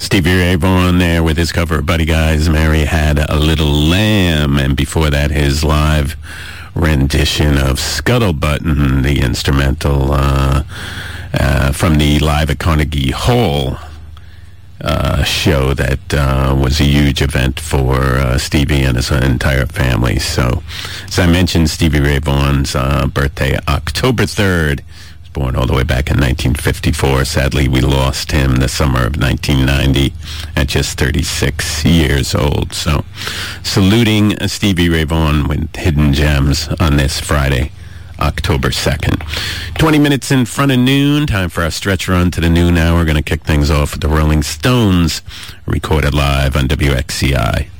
Stevie Ray Vaughan there with his cover of Buddy Guy's Mary Had a Little Lamb, and before that his live rendition of Scuttlebutton, the instrumental from the Live at Carnegie Hall show that was a huge event for Stevie and his entire family. So, as I mentioned, Stevie Ray Vaughan's birthday, October 3rd. Born all the way back in 1954. Sadly, we lost him the summer of 1990 at just 36 years old. So, saluting Stevie Ray Vaughan with Hidden Gems on this Friday, October 2nd. 20 minutes in front of noon. Time for our stretch run to the noon hour. We're going to kick things off with the Rolling Stones, recorded live on WXCI.